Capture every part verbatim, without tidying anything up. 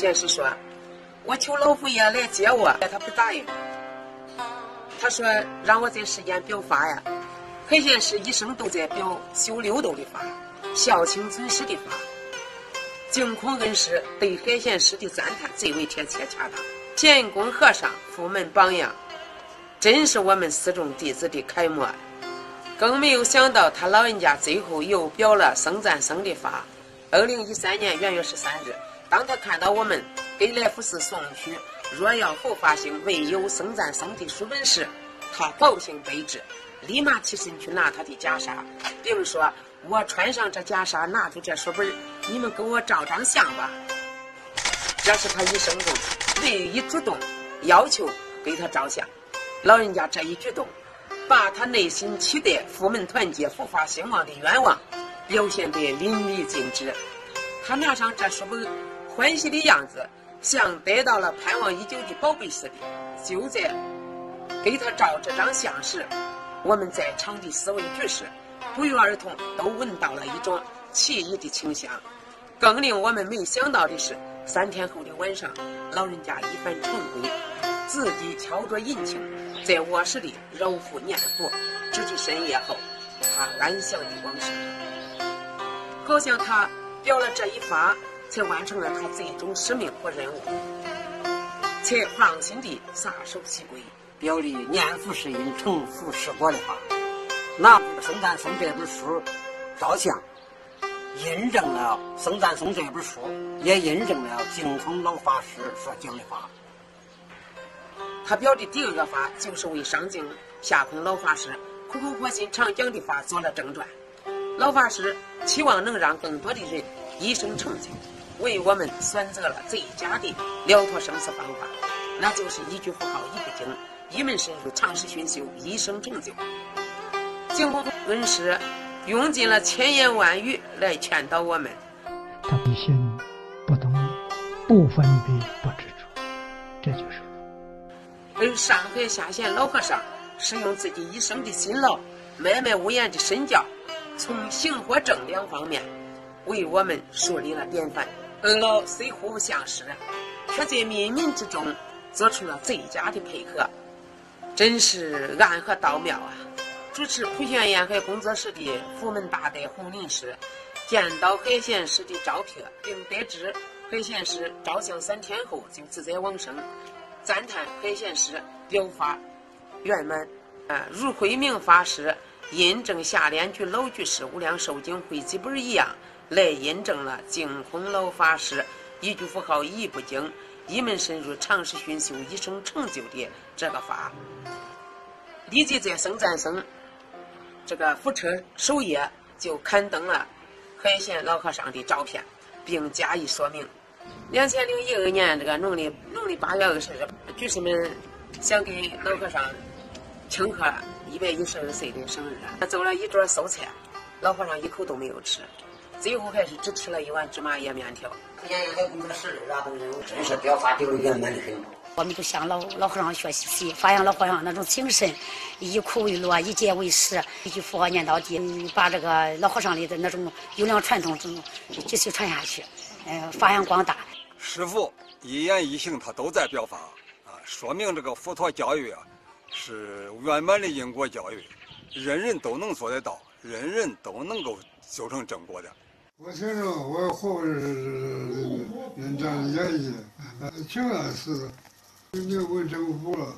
贤师说：“我求老佛爷来接我，他不答应。他说让我在世间表法呀。海贤师一生都在表修六道的法，孝亲尊师的法。净空恩师对海贤师的赞叹最为贴切恰当。贤公和尚父门榜样，真是我们四众弟子的楷模。更没有想到他老人家最后又表了僧赞僧的法。二零一三年元月十三日，当他看到我们给来福寺送去若要佛法兴唯有僧赞僧的书本时，他高兴悲之，立马起身去拿他的袈裟，并说：我穿上这袈裟，拿出这书本，你们给我照张相吧。这是他一生中唯一主动要求给他照相。老人家这一举动，把他内心期待佛门团结佛法兴旺的愿望表现得淋漓尽致。他拿上这书本，欢喜的样子像得到了盼望已久的宝贝似的。就在给他照这张相时，我们在场的四位居士不约而同都闻到了一种奇异的清香。更令我们没想到的是，三天后的晚上，老人家一番晨归，自己敲着银磬，在卧室里揉腹念佛，直至深夜后，他安详地往生。好像他表了这一法，才完成了他最终使命和任务，才放心地撒手西归， 表里念佛是因，成佛是果的法。拿《僧赞僧》这本书照相，印证了《僧赞僧》这本书，也印证了净空老法师所讲的法。 他表的第二个法，就是为上净下空老法师苦口婆心常讲的法做了正传。老法师期望能让更多的人一生成就，为我们选择了最佳的了脱生死方法，那就是一句佛号一部经，一门深入，长时熏修，一生成就。净空恩师用尽了千言万语来劝导我们。 他不信不动不分别不执着，这就是而上海下贤老和尚是用自己一生的辛劳，脉脉无言的身教，从行和正两方面为我们树立了典范。二老虽互不相识，却在冥冥之中做出了最佳的配合，真是暗合道妙啊！主持普贤沿海工作室的佛门大德洪林师见到海贤师的照片，并得知海贤师照相三天后就自在往生，赞叹海贤师表法圆满。啊，如慧明法师印证下联居老居士无量寿经汇集本一样，来印证了净空老法师一句佛号一部经，一门深入，长时熏修，一生成就的这个法。立即在僧赞僧这个佛车首页就刊登了海贤老和尚的照片，并加以说明。两千零一二年这个农历农历八月二十日，居士们想给老和尚庆贺一百一十二岁的生日，做了一桌素菜，老和尚一口都没有吃，最后还是只吃了一碗芝麻叶面条。 普贤沿海工作室的都是真是表法表圆满的很。 我们就向老老和尚学习，发扬老和尚那种精神，以苦为乐，以戒为师，一句佛号念到底，把这个老和尚里的那种优良传统继续传下去，呃，发扬光大。 师父一言一行他都在表法啊，说明这个佛陀教育啊是圆满的因果教育，人人都能做得到，人人都能够修成正果的。 我听说我活着是人家愿意的，挺安是的。你问政府了，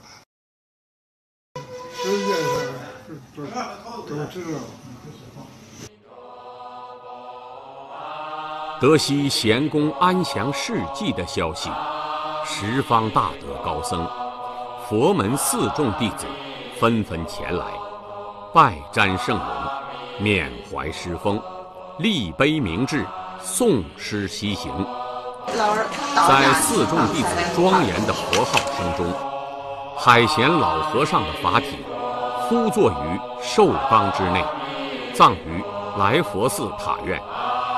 世界上都都知道。 得悉贤公安详事迹的消息，十方大德高僧、佛门四众弟子纷纷前来，拜瞻圣容，缅怀师风，立碑铭志，诵诗西行。在四众弟子庄严的佛号声中，海贤老和尚的法体敷坐于寿冈之内，葬于来佛寺塔院。